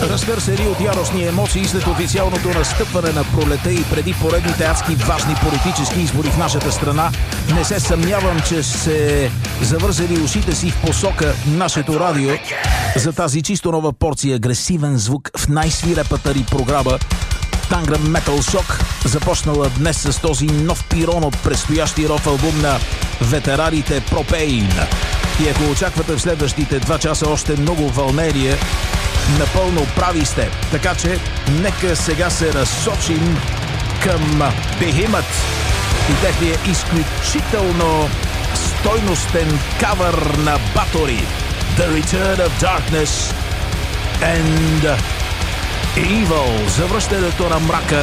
Разтърсени от яростни емоции след официалното настъпване на пролета и преди поредните адски важни политически избори в нашата страна, не се съмнявам, че се завързали ушите си в посока нашето радио за тази чисто нова порция агресивен звук в най-свирепата ни програма Tangram Metal Shock, започнала днес с този нов пирон от предстоящи рок албум на ветераните Propane. И ако очаквате в следващите 2 часа още много вълнение, напълно прави сте. Така че нека сега се разсочим към Behemoth и техния изключително стойностен кавър на Bathory, The Return of Darkness and Evil, завръщането на мрака